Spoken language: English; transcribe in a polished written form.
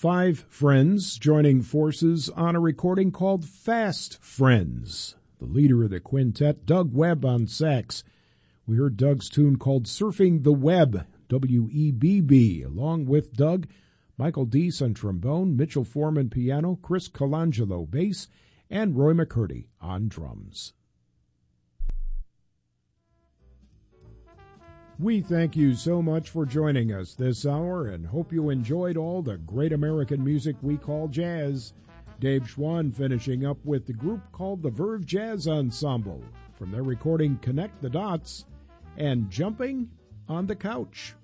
5 friends joining forces on a recording called Fast Friends. The leader of the quintet, Doug Webb, on sax. We heard Doug's tune called Surfing the Web, W-E-B-B. Along with Doug, Michael Deese on trombone, Mitchell Foreman piano, Chris Colangelo bass, and Roy McCurdy on drums. We thank you so much for joining us this hour and hope you enjoyed all the great American music we call jazz. Dave Schwann finishing up with the group called the Verve Jazz Ensemble from their recording Connect the Dots and Jumping on the Couch.